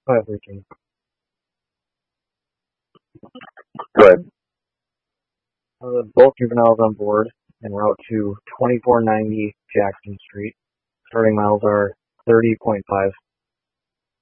513. Go ahead. Both juveniles on board en route to 2490 Jackson Street. Starting miles are 30.5.